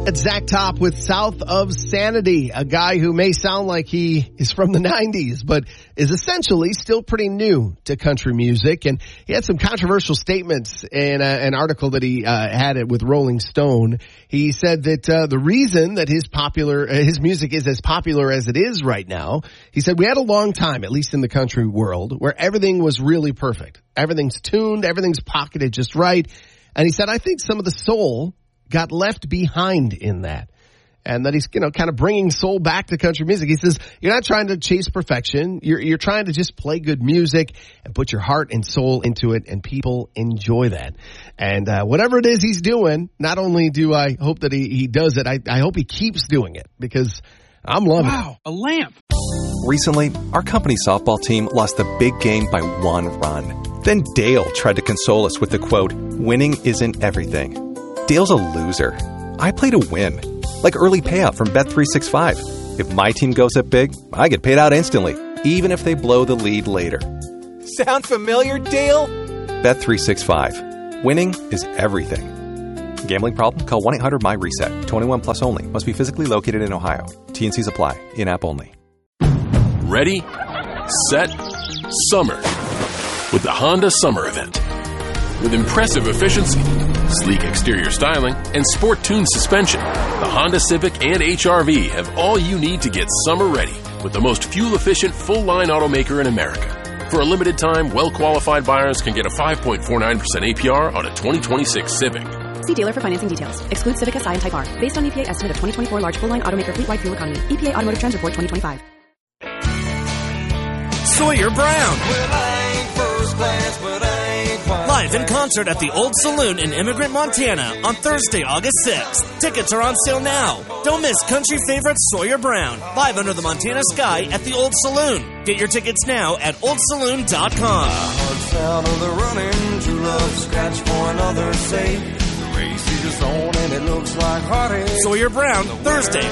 That's Zach Top with South of Sanity, a guy who may sound like he is from the 90s, but is essentially still pretty new to country music. And he had some controversial statements in an article that he had it with Rolling Stone. He said that the reason that his music is as popular as it is right now, he said we had a long time, at least in the country world, where everything was really perfect. Everything's tuned, everything's pocketed just right. And he said, I think some of the soul got left behind in that. And that he's, kind of bringing soul back to country music. He says, you're not trying to chase perfection. You're trying to just play good music and put your heart and soul into it, and people enjoy that. And whatever it is he's doing, not only do I hope that he does it, I hope he keeps doing it, because I'm loving it. Wow, a lamp. Recently, our company softball team lost the big game by 1 run. Then Dale tried to console us with the quote, winning isn't everything. Dale's a loser. I play to win. Like early payout from Bet365. If my team goes up big, I get paid out instantly, even if they blow the lead later. Sound familiar, Dale? Bet365. Winning is everything. Gambling problem? Call 1-800-MY-RESET. 21 plus only. Must be physically located in Ohio. T&Cs apply. In-app only. Ready, set, summer. With the Honda Summer Event. With impressive efficiency, sleek exterior styling, and sport-tuned suspension, the Honda Civic and HR-V have all you need to get summer ready with the most fuel-efficient full-line automaker in America. For a limited time, well-qualified buyers can get a 5.49% APR on a 2026 Civic. See dealer for financing details. Exclude Civic SI and Type R. Based on EPA estimate of 2024 large full-line automaker fleet-wide fuel economy. EPA Automotive Trends Report 2025. Sawyer Brown. Live in concert at the Old Saloon in Immigrant, Montana on Thursday, August 6th. Tickets are on sale now. Don't miss country favorite Sawyer Brown, live under the Montana sky at the Old Saloon. Get your tickets now at oldsaloon.com. Sound of the running, true love scratch for another sake. The race is on and it looks like heartache. Sawyer Brown, Thursday,